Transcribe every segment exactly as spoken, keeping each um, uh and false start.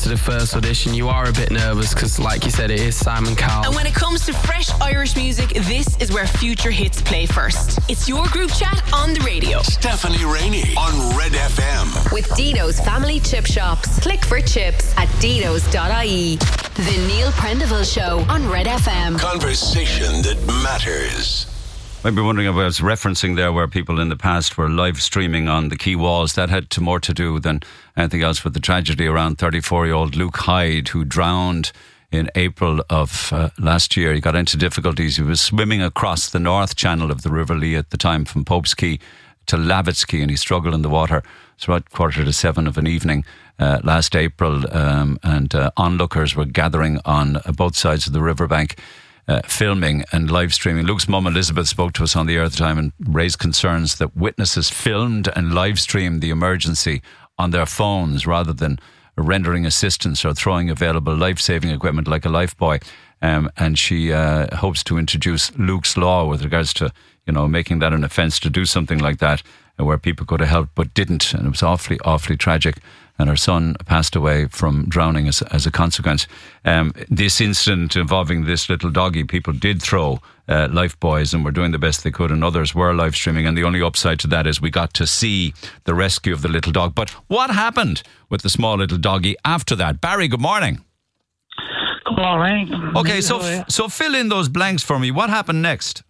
the first audition, you are a bit nervous because, like you said, it is Simon Cowell. And when it comes to fresh Irish music, this is where future hits play first. It's your group chat on the radio. Stephanie Rainey on Red F M. With Dino's Family Chip Shops. Click for chips at dinos dot I E. The Neil Prendeville Show on Red F M. Conversation that matters. Might be wondering if I was referencing there where people in the past were live streaming on the Quay Walls. That had to more to do than anything else with the tragedy around thirty-four-year-old Luke Hyde, who drowned in April of uh, last year. He got into difficulties. He was swimming across the north channel of the River Lee at the time from Pope's Quay to Lavitz Quay, and he struggled in the water. It's about quarter to seven of an evening uh, last April, um, and uh, onlookers were gathering on uh, both sides of the riverbank, Uh, filming and live streaming. Luke's mum Elizabeth spoke to us on the air at the time and raised concerns that witnesses filmed and live streamed the emergency on their phones rather than rendering assistance or throwing available life-saving equipment like a lifebuoy. Um, and she uh, hopes to introduce Luke's Law with regards to, you know, making that an offence to do something like that, uh, where people could have helped but didn't. And it was awfully, awfully tragic. And her son passed away from drowning as, as a consequence. Um, this incident involving this little doggy, people did throw uh, life buoys and were doing the best they could, and others were live streaming. And the only upside to that is we got to see the rescue of the little dog. But what happened with the small little doggy after that? Barry, good morning. Good morning. Okay, so so fill in those blanks for me. What happened next?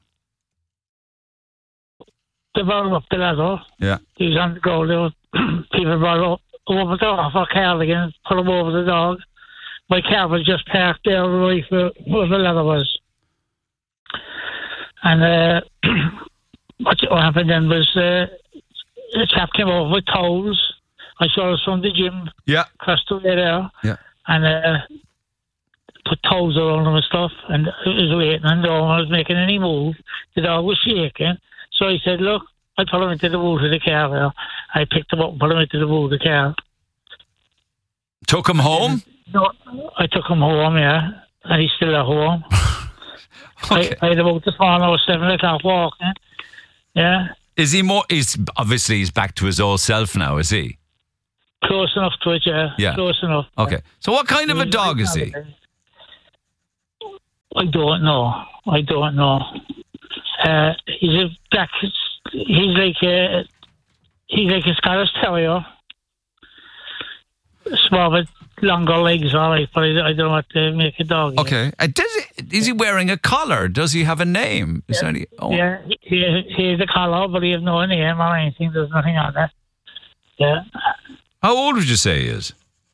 They brought him up the ladder. Yeah. He was on the go. There was people brought up. Over the off our car again, put him over the dog. My car was just parked there right where, where the ladder was. And uh, what, what happened then was uh, the chap came over with towels. I saw us from the gym. Yeah. Across the way there. Yeah. And uh, put towels around him and stuff. And he was waiting, and no one was making any move. The dog was shaking. So he said, look, I put him into the boot of the car there. I picked him up and put him into the boot of the car. Took him home? No, I took him home, yeah. And he's still at home. Okay. I, I had about this morning, I was seven o'clock walking. Yeah. Is he more, he's, obviously he's back to his old self now, is he? Close enough to it, yeah. Yeah. Close enough. Okay. So what kind of a dog is he? I don't know. I don't know. Uh, he's a black... He's like a, he's like a Scottish Terrier. Small but longer legs, all right, but I, I don't know what to make a dog. Okay. Uh, does he, is he wearing a collar? Does he have a name? Is yeah. there any, oh. Yeah, he, he has a collar, but he has no name or anything. There's nothing on it. Yeah. How old would you say he is?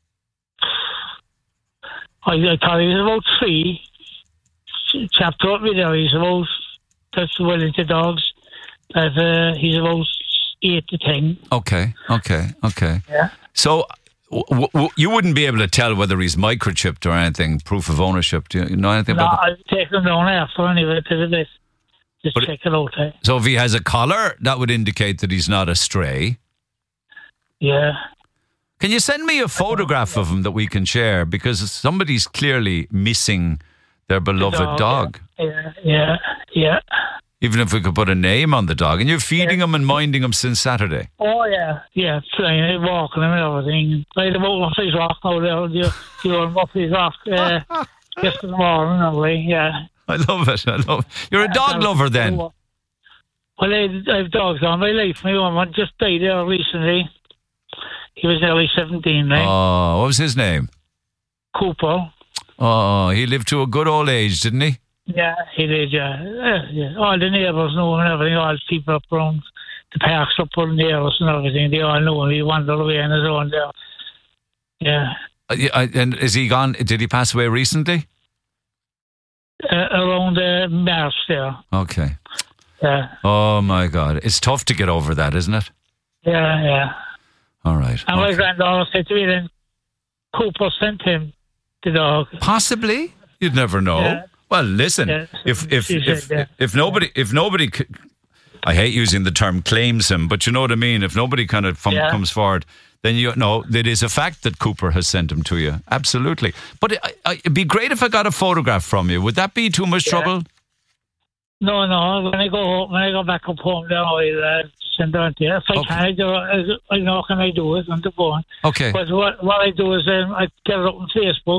I, I thought he was about three. Chap taught me there. He's about, that's well into dogs. That uh, he's about eight to ten. Okay, okay, okay. Yeah. So w- w- you wouldn't be able to tell whether he's microchipped or anything, proof of ownership. Do you know anything no, about that? I'll take him down after anyway to the bit. Just But check it out. Eh? So if he has a collar, that would indicate that he's not a stray. Yeah. Can you send me a photograph of him that we can share? Because somebody's clearly missing their beloved Dog, dog. Yeah, yeah, yeah. Even if we could put a name on the dog. And you're feeding Yeah. him and minding him since Saturday. Oh, yeah, yeah. Playing, walking him and everything. Played him over Murphy's Rock now there. You, you know, Murphy's Rock. Uh, just in the morning, only, yeah. I love it. I love it. You're a dog lover then. Well, I, I have dogs all my life. My one just died there recently. He was nearly seventeen, right? Oh, what was his name? Cooper. Oh, he lived to a good old age, didn't he? Yeah, he did, yeah. yeah, yeah. All the neighbours knew him and everything. All the people up around the parks up on the neighbours and everything. They all knew him. He wandered away on his own there. Yeah. Uh, yeah, I- and is he gone? Did he pass away recently? Uh, around uh, March there. Okay. Yeah. Oh, my God. It's tough to get over that, isn't it? Yeah, yeah. All right. And my okay. granddaughter said to me then, Cooper sent him the dog. Possibly. You'd never know. Yeah. Well, listen, Yeah. if if She if, said, yeah. if nobody if nobody c- I hate using the term claims him, but you know what I mean. If nobody kind of from, Yeah. comes forward, then you know it is a fact that Cooper has sent him to you. Absolutely. But it, I, it'd be great if I got a photograph from you. Would that be too much Yeah. trouble? No, no. When I go home, when I go back up home, then I'll uh, send it on to you. If I Okay. can, I, do, I, I know can I do it on the phone. Okay. But what, what I do is um, I get it up on Facebook.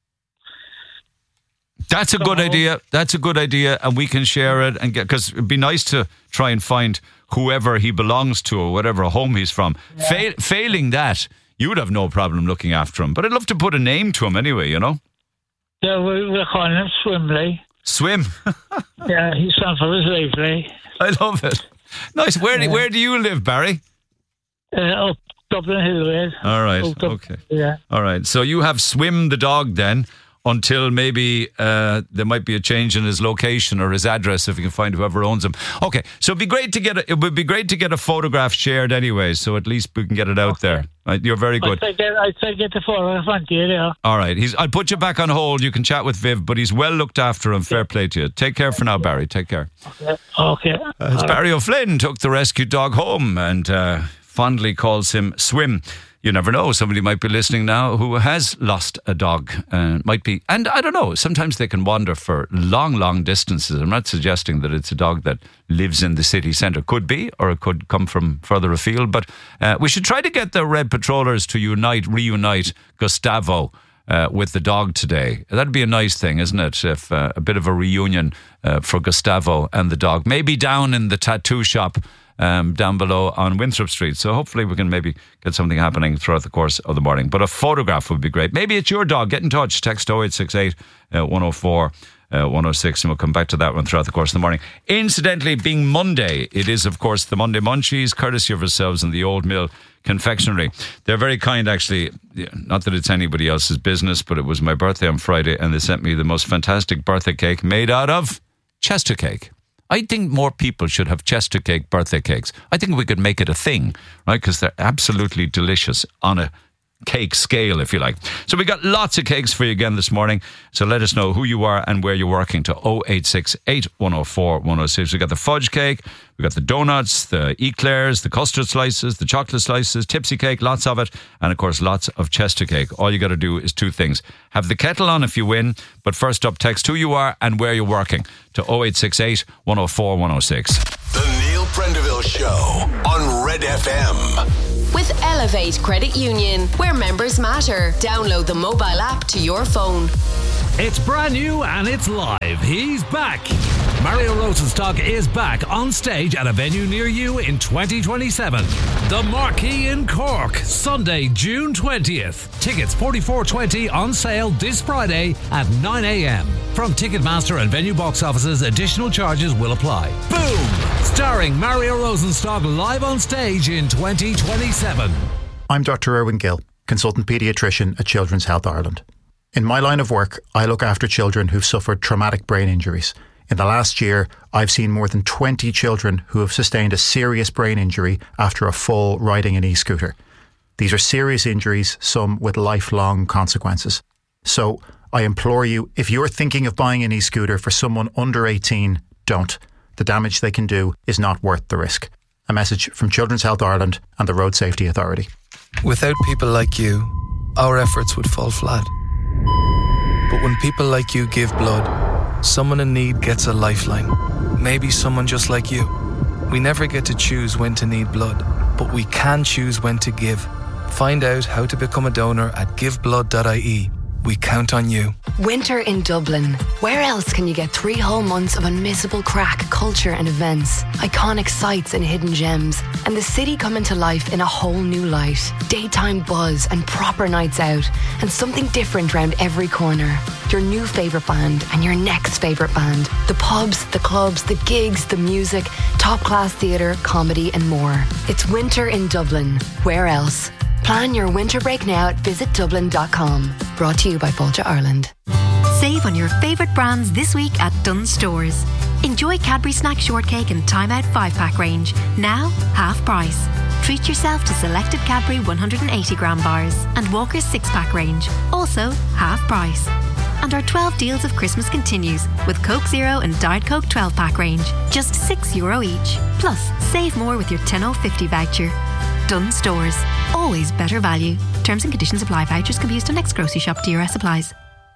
That's a good So- idea. That's a good idea, and we can share it and get, because it'd be nice to try and find whoever he belongs to or whatever home he's from. Fail, failing that, you would have no problem looking after him. But I'd love to put a name to him anyway, you know? Yeah, we, we're calling him Swimley. Swim. Yeah, he's from for his life, like. I love it. Nice. Where do, where do you live, Barry? Uh, up Dublin Hill Road. All right. Up Dub- Okay. Yeah. All right. So you have Swim the dog then until maybe uh, there might be a change in his location or his address if you can find whoever owns him. Okay. So it'd be great to get a, it would be great to get a photograph shared anyway, so at least we can get it out there. Right, you're very good. I'd get, I'd say get the photograph onto you there. All right. He's, I'll put you back on hold. You can chat with Viv, but he's well looked after and fair play to you. Take care for now, Barry. Take care. Okay. As Barry O'Flynn took the rescued dog home and uh, fondly calls him Swim. You never know. Somebody might be listening now who has lost a dog. Uh, might be, and I don't know, sometimes they can wander for long, long distances. I'm not suggesting that it's a dog that lives in the city centre. Could be, or it could come from further afield. But uh, we should try to get the Red Patrollers to unite, reunite Gustavo uh, with the dog today. That'd be a nice thing, isn't it? If uh, a bit of a reunion uh, for Gustavo and the dog. Maybe down in the tattoo shop Um, down below on Winthrop Street. So hopefully we can maybe get something happening throughout the course of the morning. But a photograph would be great. Maybe it's your dog. Get in touch. Text oh eight six eight, one oh four, one oh six, and we'll come back to that one throughout the course of the morning. Incidentally, being Monday, it is, of course, the Monday Munchies, courtesy of ourselves and the Old Mill Confectionery. They're very kind, actually. Not that it's anybody else's business, but it was my birthday on Friday, and they sent me the most fantastic birthday cake made out of Chester cake. I think more people should have Chester cake birthday cakes. I think we could make it a thing, right? Because they're absolutely delicious on a cake scale, if you like. So we got lots of cakes for you again this morning. So let us know who you are and where you're working to oh eight six eight, one oh four, one oh six. We got the fudge cake, we got the donuts, the eclairs, the custard slices, the chocolate slices, tipsy cake, lots of it, and of course lots of Chester cake. All you got to do is two things. Have the kettle on if you win, but first up, text who you are and where you're working to oh eight six eight, one oh four, one oh six. The Neil Prendeville Show on Red F M. With Elevate Credit Union, where members matter. Download the mobile app to your phone. It's brand new and it's live. He's back. Mario Rosenstock is back on stage at a venue near you in twenty twenty-seven. The Marquee in Cork, Sunday, June twentieth. Tickets forty-four twenty on sale this Friday at nine a.m. From Ticketmaster and venue box offices, additional charges will apply. Boom! Starring Mario Rosenstock live on stage in twenty twenty-seven. I'm Doctor Erwin Gill, consultant paediatrician at Children's Health Ireland. In my line of work, I look after children who've suffered traumatic brain injuries. In the last year, I've seen more than twenty children who have sustained a serious brain injury after a fall riding an e-scooter. These are serious injuries, some with lifelong consequences. So I implore you, if you're thinking of buying an e-scooter for someone under eighteen, don't. The damage they can do is not worth the risk. A message from Children's Health Ireland and the Road Safety Authority. Without people like you, our efforts would fall flat. But when people like you give blood, someone in need gets a lifeline. Maybe someone just like you. We never get to choose when to need blood, but we can choose when to give. Find out how to become a donor at give blood dot I E. We count on you. Winter in Dublin. Where else can you get three whole months of unmissable crack, culture and events, iconic sights and hidden gems, and the city coming to life in a whole new light? Daytime buzz and proper nights out, and something different round every corner. Your new favourite band and your next favourite band. The pubs, the clubs, the gigs, the music, top class theatre, comedy and more. It's winter in Dublin. Where else? Plan your winter break now at visit dublin dot com. Brought to you by Bolger Ireland. Save on your favourite brands this week at Dunnes Stores. Enjoy Cadbury Snack Shortcake and Time Out five pack range, now half price. Treat yourself to selected Cadbury one hundred eighty gram bars and Walker's six pack range, also half price. And our twelve deals of Christmas continues with Coke Zero and Diet Coke twelve pack range, just six euro each. Plus, save more with your ten oh fifty voucher. Dunnes Stores. Always better value. Terms and conditions apply. Vouchers can be used on next grocery shop. D R S applies.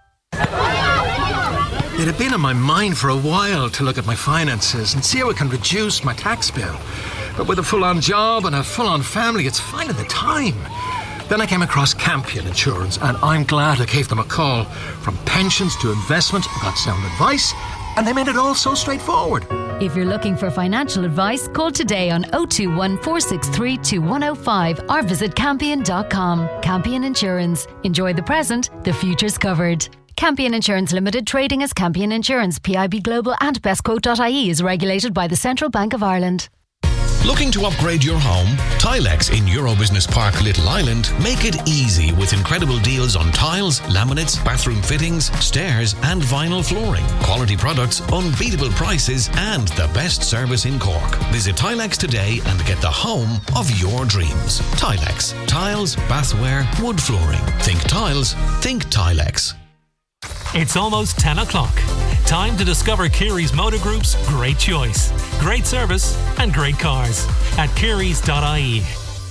It had been on my mind for a while to look at my finances and see how I can reduce my tax bill. But with a full-on job and a full-on family, it's finding the time. Then I came across Campion Insurance, and I'm glad I gave them a call. From pensions to investment, I got sound advice, and they made it all so straightforward. If you're looking for financial advice, call today on oh two one, four six three, two one oh five or visit campion dot com. Campion Insurance. Enjoy the present, the future's covered. Campion Insurance Limited, trading as Campion Insurance, P I B Global and bestquote dot I E is regulated by the Central Bank of Ireland. Looking to upgrade your home? Tilex in Eurobusiness Park, Little Island make it easy with incredible deals on tiles, laminates, bathroom fittings, stairs and vinyl flooring. Quality products, unbeatable prices and the best service in Cork. Visit Tilex today and get the home of your dreams. Tilex. Tiles, bathware, wood flooring. Think tiles, think Tilex. It's almost ten o'clock. Time to discover Kerry's Motor Group's great choice, great service and great cars at kerrys dot I E.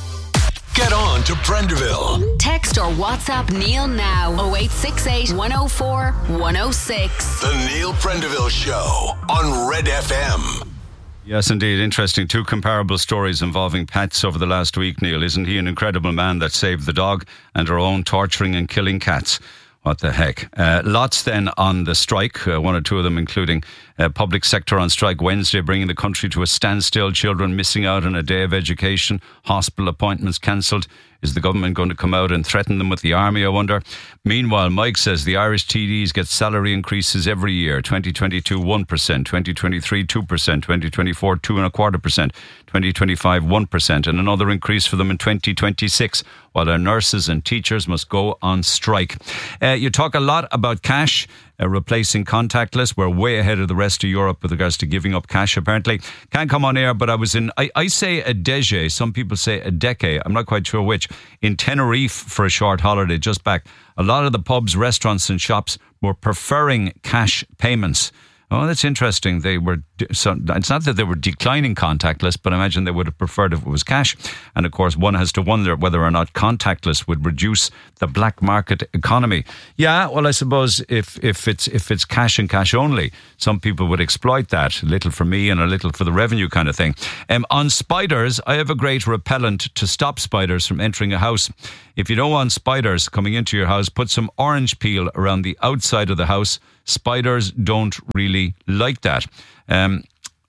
Get on to Prenderville. Text or WhatsApp Neil now. oh eight six eight, one oh four, one oh six. The Neil Prendeville Show on Red F M. Yes, indeed. Interesting. Two comparable stories involving pets over the last week, Neil. Isn't he an incredible man that saved the dog and our own torturing and killing cats? What the heck? Uh, lots then on the strike, uh, one or two of them including uh, public sector on strike Wednesday, bringing the country to a standstill, children missing out on a day of education, hospital appointments cancelled. Is the government going to come out and threaten them with the army, I wonder? Meanwhile, Mike says the Irish T Ds get salary increases every year. twenty twenty-two, one percent. twenty twenty-three, two percent. twenty twenty-four, two and a quarter percent. twenty twenty-five, one percent. And another increase for them in twenty twenty-six, while our nurses and teachers must go on strike. Uh, you talk a lot about cash. Uh, replacing contactless. We're way ahead of the rest of Europe with regards to giving up cash, apparently. Can't come on air, but I was in, I, I say a deje, some people say a decade, I'm not quite sure which, in Tenerife for a short holiday just back. A lot of the pubs, restaurants and shops were preferring cash payments. Oh, that's interesting. They were. So it's not that they were declining contactless, but I imagine they would have preferred if it was cash. And of course, one has to wonder whether or not contactless would reduce the black market economy. Yeah, well, I suppose if if it's if it's cash and cash only, some people would exploit that. A little for me and a little for the revenue kind of thing. Um, on spiders, I have a great repellent to stop spiders from entering a house. If you don't want spiders coming into your house, put some orange peel around the outside of the house. Spiders don't really like that. Um,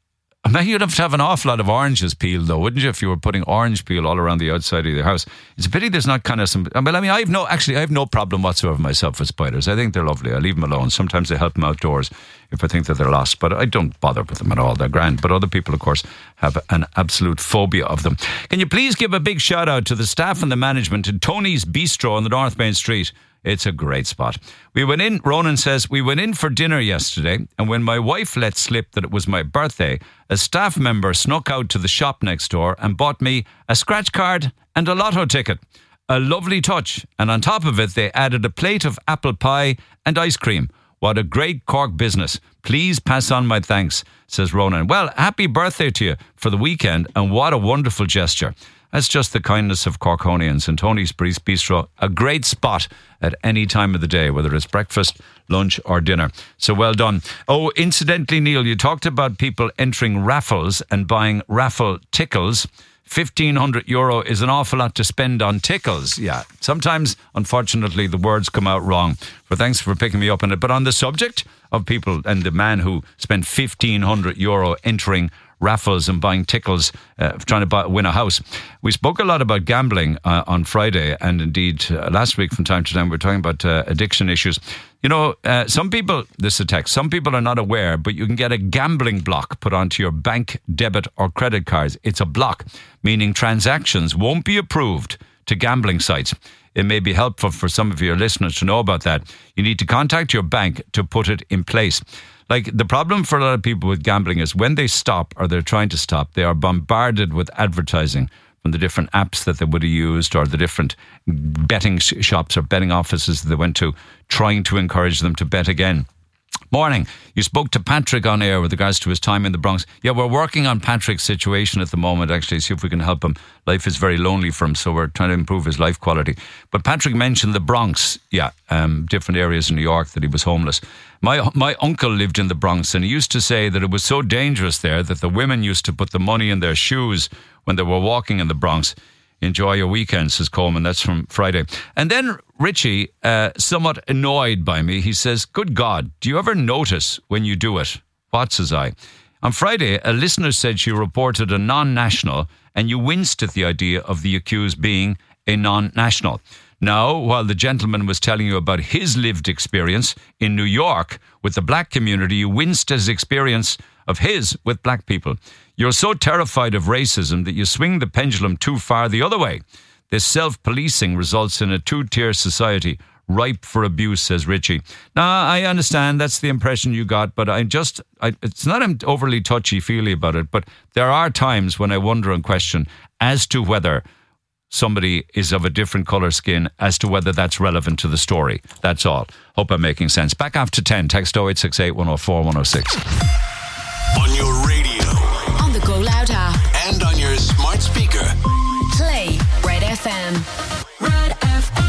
I mean, you'd have to have an awful lot of oranges peeled, though, wouldn't you, if you were putting orange peel all around the outside of your house? It's a pity there's not kind of some... Well, I mean, I have no... Actually, I have no problem whatsoever myself with spiders. I think they're lovely. I leave them alone. Sometimes I help them outdoors if I think that they're lost, but I don't bother with them at all. They're grand. But other people, of course, have an absolute phobia of them. Can you please give a big shout-out to the staff and the management in Tony's Bistro on the North Main Street? It's a great spot. We went in, Ronan says, we went in for dinner yesterday, and when my wife let slip that it was my birthday, a staff member snuck out to the shop next door and bought me a scratch card and a lotto ticket. A lovely touch. And on top of it, they added a plate of apple pie and ice cream. What a great Cork business. Please pass on my thanks, says Ronan. Well, happy birthday to you for the weekend, and what a wonderful gesture. That's just the kindness of Corkonians. And Tony's Bistro, a great spot at any time of the day, whether it's breakfast, lunch or dinner. So well done. Oh, incidentally, Neil, you talked about people entering raffles and buying raffle tickles. fifteen hundred euro is an awful lot to spend on tickles. Yeah, sometimes, unfortunately, the words come out wrong. But thanks for picking me up on it. But on the subject of people and the man who spent fifteen hundred euro entering raffles and buying tickles, uh, trying to buy, win a house. We spoke a lot about gambling uh, on Friday, and indeed uh, last week from time to time we were talking about uh, addiction issues. You know, uh, some people, this is a text, some people are not aware, but you can get a gambling block put onto your bank, debit or credit cards. It's a block, meaning transactions won't be approved to gambling sites. It may be helpful for some of your listeners to know about that. You need to contact your bank to put it in place. Like, the problem for a lot of people with gambling is when they stop or they're trying to stop, they are bombarded with advertising from the different apps that they would have used or the different betting sh- shops or betting offices that they went to, trying to encourage them to bet again. Morning. You spoke to Patrick on air with regards to his time in the Bronx. Yeah, we're working on Patrick's situation at the moment, actually, see if we can help him. Life is very lonely for him, so we're trying to improve his life quality. But Patrick mentioned the Bronx, yeah, um, different areas in New York that he was homeless. My my uncle lived in the Bronx, and he used to say that it was so dangerous there that the women used to put the money in their shoes when they were walking in the Bronx. Enjoy your weekend, says Coleman. That's from Friday. And then Richie, uh, somewhat annoyed by me, he says, good God, do you ever notice when you do it? What, says I? On Friday, a listener said she reported a non-national and you winced at the idea of the accused being a non-national. Now, while the gentleman was telling you about his lived experience in New York with the black community, you winced at his experience of his with black people. You're so terrified of racism that you swing the pendulum too far the other way. This self-policing results in a two-tier society ripe for abuse, says Richie. Now, I understand that's the impression you got, but I just, I, it's not I'm overly touchy-feely about it, but there are times when I wonder and question as to whether somebody is of a different colour skin, as to whether that's relevant to the story. That's all. Hope I'm making sense. Back after ten, text oh eight six eight, one oh four, one oh six. On your radio. On the Go Loud app. And on your smart speaker. Play Red F M. Red F M.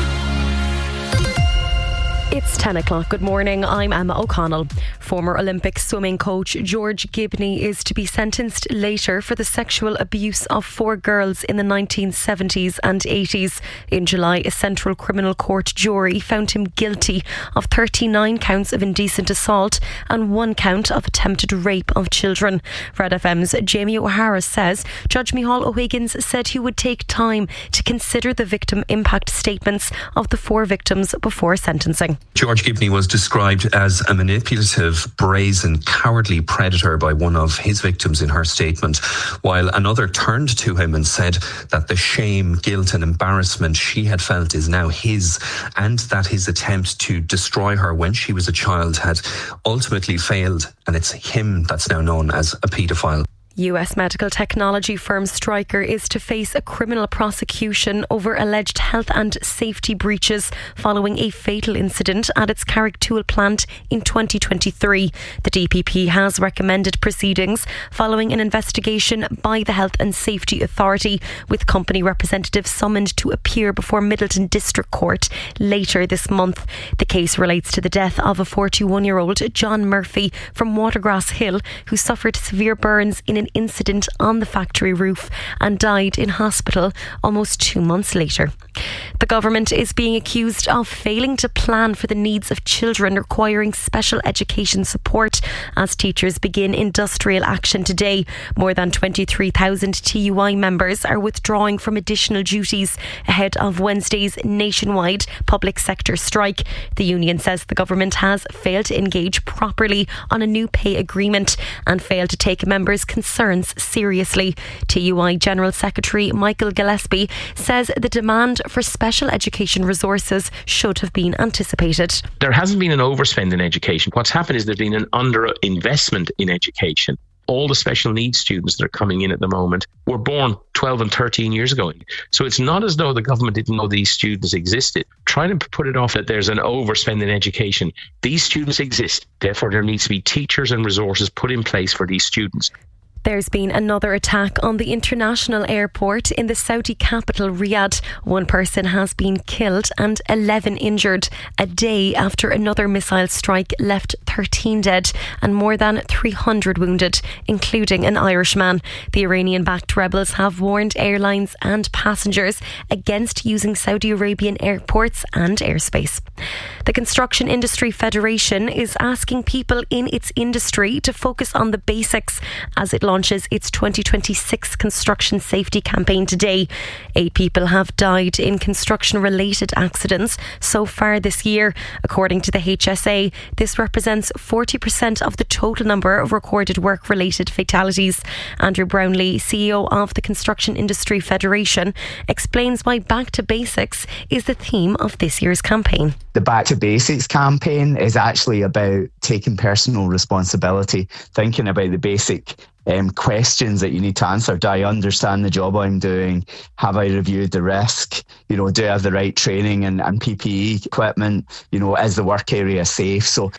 It's ten o'clock. Good morning. I'm Emma O'Connell. Former Olympic swimming coach George Gibney is to be sentenced later for the sexual abuse of four girls in the nineteen seventies and eighties. In July, a Central Criminal Court jury found him guilty of thirty-nine counts of indecent assault and one count of attempted rape of children. Red F M's Jamie O'Hara says Judge Micheál O'Higgins said he would take time to consider the victim impact statements of the four victims before sentencing. George Gibney was described as a manipulative, brazen, cowardly predator by one of his victims in her statement, while another turned to him and said that the shame, guilt and embarrassment she had felt is now his, and that his attempt to destroy her when she was a child had ultimately failed, and it's him that's now known as a paedophile. U S medical technology firm Stryker is to face a criminal prosecution over alleged health and safety breaches following a fatal incident at its Carricktool plant in twenty twenty-three. The D P P has recommended proceedings following an investigation by the Health and Safety Authority, with company representatives summoned to appear before Middleton District Court later this month. The case relates to the death of a forty-one-year-old John Murphy from Watergrass Hill, who suffered severe burns in an incident on the factory roof and died in hospital almost two months later. The government is being accused of failing to plan for the needs of children requiring special education support as teachers begin industrial action today. More than twenty-three thousand T U I members are withdrawing from additional duties ahead of Wednesday's nationwide public sector strike. The union says the government has failed to engage properly on a new pay agreement and failed to take members' concerns seriously. T U I General Secretary Michael Gillespie says the demand for special education resources should have been anticipated. There hasn't been an overspend in education. What's happened is there's been an underinvestment in education. All the special needs students that are coming in at the moment were born twelve and thirteen years ago. So it's not as though the government didn't know these students existed. Trying to put it off that there's an overspend in education. These students exist. Therefore, there needs to be teachers and resources put in place for these students. There's been another attack on the international airport in the Saudi capital, Riyadh. One person has been killed and eleven injured, a day after another missile strike left thirteen dead and more than three hundred wounded, including an Irishman. The Iranian-backed rebels have warned airlines and passengers against using Saudi Arabian airports and airspace. The Construction Industry Federation is asking people in its industry to focus on the basics as it launches its twenty twenty-six construction safety campaign today. Eight people have died in construction-related accidents so far this year. According to the H S A, this represents forty percent of the total number of recorded work-related fatalities. Andrew Brownlee, C E O of the Construction Industry Federation, explains why Back to Basics is the theme of this year's campaign. The Back to Basics campaign is actually about taking personal responsibility, thinking about the basic Um, questions that you need to answer. Do I understand the job I'm doing? Have I reviewed the risk? You know, do I have the right training and, and P P E equipment? You know, is the work area safe? So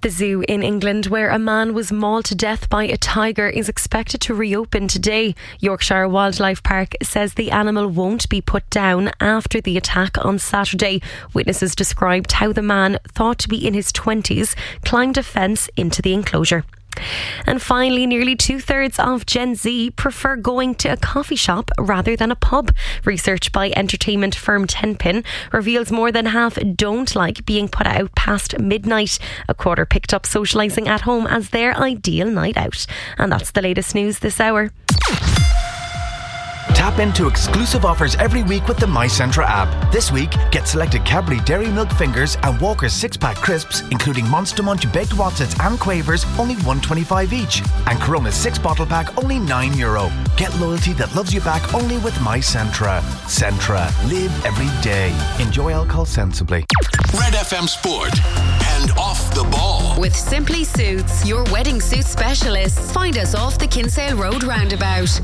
The zoo in England, where a man was mauled to death by a tiger, is expected to reopen today. Yorkshire Wildlife Park says the animal won't be put down after the attack on Saturday. Witnesses described how the man, thought to be in his twenties, climbed a fence into the enclosure. And finally, nearly two-thirds of Gen Z prefer going to a coffee shop rather than a pub. Research by entertainment firm Tenpin reveals more than half don't like being put out past midnight. A quarter picked up socialising at home as their ideal night out. And that's the latest news this hour. Tap into exclusive offers every week with the MyCentra app. This week, get selected Cadbury Dairy Milk Fingers and Walker's six-pack crisps, including Monster Munch Baked Wotsits and Quavers, only one twenty-five each. And Corona's six-bottle pack, only nine euro. Get loyalty that loves you back only with MyCentra. Centra. Live every day. Enjoy alcohol sensibly. Red F M Sport and Off the Ball. With Simply Suits, your wedding suit specialists. Find us off the Kinsale Road roundabout.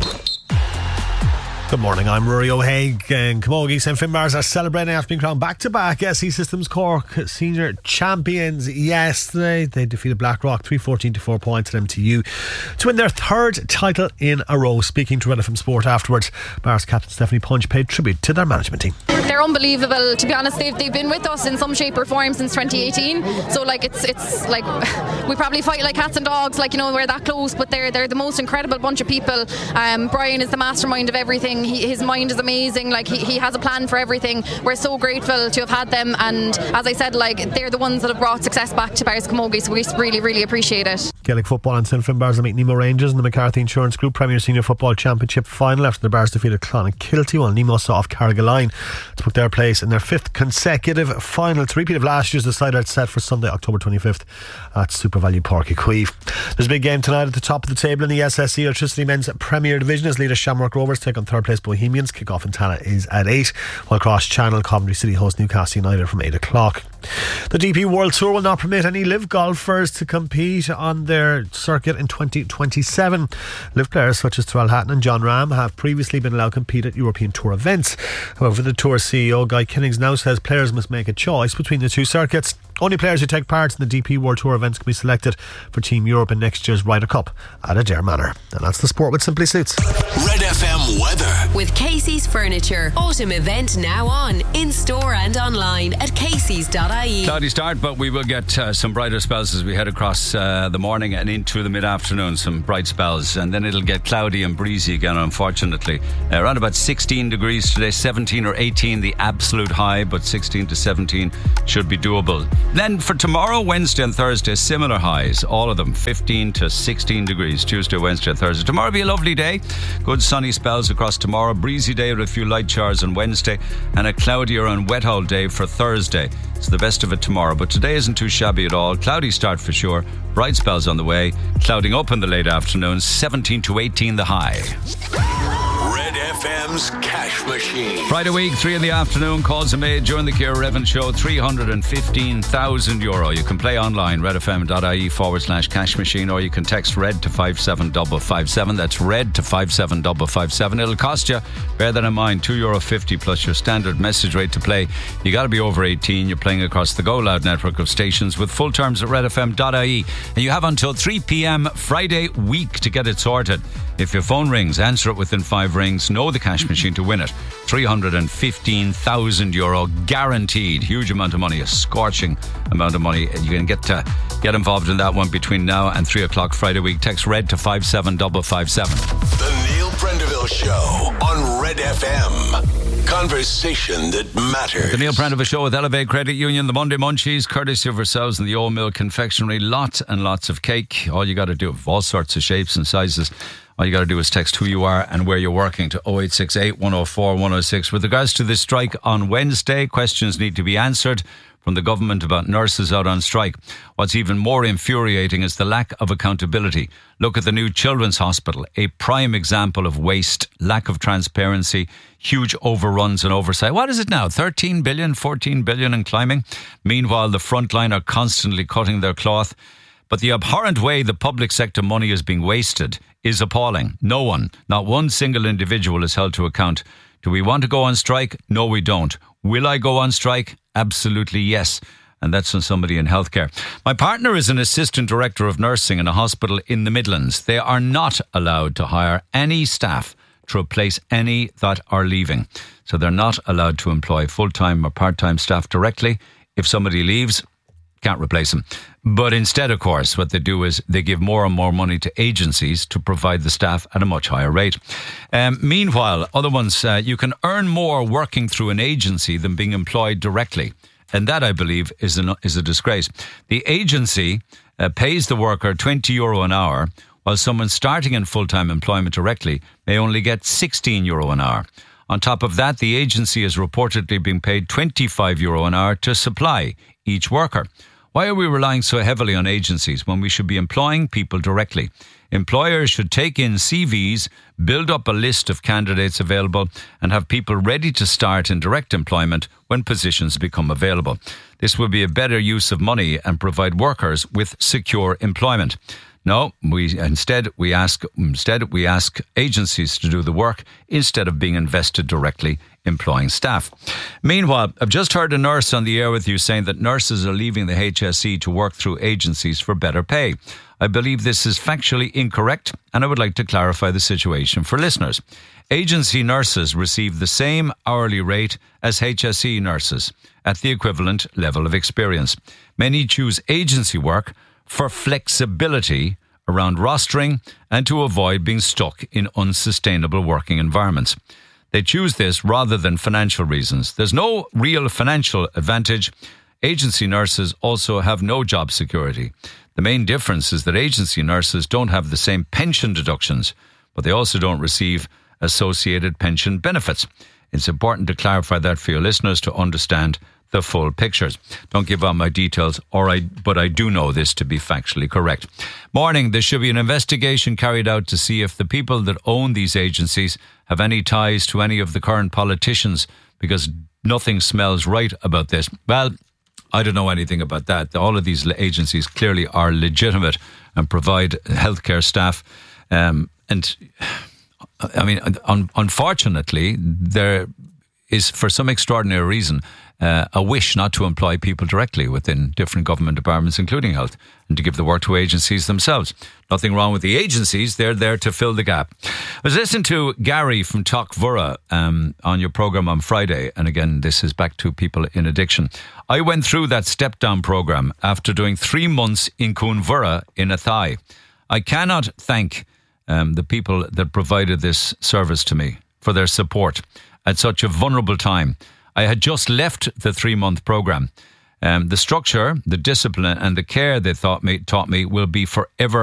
Good morning, I'm Rory O'Haig, and Camogie Saint Finbars are celebrating after being crowned back-to-back S E Systems Cork senior champions yesterday. They defeated Blackrock three fourteen to four points at M T U to win their third title in a row. Speaking to Red F M Sport afterwards, Bars captain Stephanie Punch paid tribute to their management team. They're unbelievable. To be honest, they've, they've been with us in some shape or form since twenty eighteen. So like it's it's like we probably fight like cats and dogs, like, you know, we're that close, but they're they're the most incredible bunch of people. Um, Brian is the mastermind of everything. He, his mind is amazing. Like he, he has a plan for everything. We're so grateful to have had them, and as I said, like they're the ones that have brought success back to Bars Camogie, so we really really appreciate it. Gaelic football and Saint Finbars will meet Nemo Rangers in the McCarthy Insurance Group Premier Senior Football Championship final after the Bars defeated Clonakilty while Nemo saw off Carrigaline to book their place in their fifth consecutive final. It's a repeat of last year's decider set for Sunday October twenty-fifth at Super Value Park Equive. There's a big game tonight at the top of the table in the S S E Electricity Men's Premier Division as leader Shamrock Rovers take on third place Bohemians. Kick-off in Tala is at eight, while Cross Channel Coventry City host Newcastle United from eight o'clock. The D P World Tour will not permit any live golfers to compete on their circuit in twenty twenty-seven. Live players such as Terrell Hatton and John Ram have previously been allowed to compete at European Tour events. However, the Tour C E O Guy Kinnings now says players must make a choice between the two circuits. Only players who take part in the D P World Tour events can be selected for Team Europe in next year's Ryder Cup at Adair Manor. And that's the sport with Simply Suits. Red F M weather. With Casey's Furniture. Autumn event now on. In store and online at caseys dot I E. Cloudy start, but we will get uh, some brighter spells as we head across uh, the morning and into the mid-afternoon. Some bright spells, and then it'll get cloudy and breezy again, unfortunately. Uh, around about sixteen degrees today, seventeen or eighteen the absolute high, but sixteen to seventeen should be doable. Then for tomorrow, Wednesday and Thursday, similar highs, all of them fifteen to sixteen degrees. Tuesday, Wednesday and Thursday. Tomorrow will be a lovely day. Good sunny spells across tomorrow. Breezy day with a few light showers on Wednesday, and a cloudier and wet all day for Thursday. It's the best of it tomorrow, but today isn't too shabby at all. Cloudy start for sure. Bright spells on the way. Clouding up in the late afternoon. seventeen to eighteen the high. Red F M's Cash Machine. Friday week, three in the afternoon. Calls are made during the Ciara Evans Show. three hundred fifteen thousand euro. You can play online, redfm.ie forward slash cash machine, or you can text red to five seven five five seven. That's red to five seven five five seven. It'll cost you, bear that in mind, two euro fifty plus your standard message rate to play. You got to be over eighteen. You're playing across the Go Loud network of stations with full terms at redfm.ie. And you have until three p.m. Friday week to get it sorted. If your phone rings, answer it within five rings. Know the cash machine to win it. three hundred fifteen thousand euro guaranteed. Huge amount of money, a scorching amount of money. You can get to get involved in that one between now and three o'clock Friday week. Text red to five seven five five seven. The Neil Prendeville Show on Red F M. Conversation that matters. The Neil Prendeville Show with Elevate Credit Union. The Monday Munchies, courtesy of ourselves and the Old Mill Confectionery. Lots and lots of cake. All you got to do, of all sorts of shapes and sizes. All you got to do is text who you are and where you're working to oh eight six eight, one oh four, one oh six. With regards to this strike on Wednesday, questions need to be answered from the government about nurses out on strike. What's even more infuriating is the lack of accountability. Look at the new Children's Hospital, a prime example of waste, lack of transparency, huge overruns and oversight. What is it now? thirteen billion, fourteen billion and climbing? Meanwhile, the frontline are constantly cutting their cloth. But the abhorrent way the public sector money is being wasted is appalling. No one, not one single individual is held to account. Do we want to go on strike? No, we don't. Will I go on strike? Absolutely yes. and that's on somebody in healthcare. My partner is an assistant director of nursing in a hospital in the Midlands. They are not allowed to hire any staff to replace any that are leaving. So they're not allowed to employ full-time or part-time staff directly. If somebody leaves, can't replace them. But instead, of course, what they do is they give more and more money to agencies to provide the staff at a much higher rate. Um, meanwhile, other ones, uh, you can earn more working through an agency than being employed directly. And that, I believe, is, an, is a disgrace. The agency uh, pays the worker twenty euro an hour, while someone starting in full-time employment directly may only get sixteen euro an hour. On top of that, the agency is reportedly being paid twenty-five euro an hour to supply each worker. Why are we relying so heavily on agencies when we should be employing people directly? Employers should take in C Vs, build up a list of candidates available, and have people ready to start in direct employment when positions become available. This would be a better use of money and provide workers with secure employment. No, we instead we ask instead we ask agencies to do the work instead of being invested directly employing staff. Meanwhile, I've just heard a nurse on the air with you saying that nurses are leaving the H S E to work through agencies for better pay. I believe this is factually incorrect, and I would like to clarify the situation for listeners. Agency nurses receive the same hourly rate as H S E nurses at the equivalent level of experience. Many choose agency work for flexibility around rostering and to avoid being stuck in unsustainable working environments. They choose this rather than financial reasons. There's no real financial advantage. Agency nurses also have no job security. The main difference is that agency nurses don't have the same pension deductions, but they also don't receive associated pension benefits. It's important to clarify that for your listeners to understand the full pictures. Don't give out my details, or I, but I do know this to be factually correct. Morning, there should be an investigation carried out to see if the people that own these agencies have any ties to any of the current politicians, because nothing smells right about this. Well, I don't know anything about that. All of these agencies clearly are legitimate and provide healthcare staff. Um, and I mean, un- unfortunately, there is, for some extraordinary reason, uh, a wish not to employ people directly within different government departments, including health, and to give the work to agencies themselves. Nothing wrong with the agencies. They're there to fill the gap. I was listening to Gary from Talkvura um, on your programme on Friday. And again, this is back to people in addiction. I went through that step-down programme after doing three months in Coonvura in Athy. I cannot thank um, the people that provided this service to me for their support at such a vulnerable time. I had just left the three-month programme. Um, the structure, the discipline and the care they taught me, taught me will be forever